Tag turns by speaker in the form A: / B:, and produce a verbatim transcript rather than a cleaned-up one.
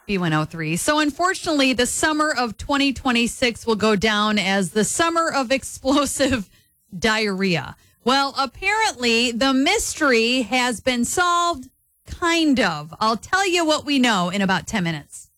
A: B one oh three. So unfortunately, the summer of twenty twenty-six will go down as the summer of explosive diarrhea. Well, apparently the mystery has been solved, kind of. I'll tell you what we know in about ten minutes.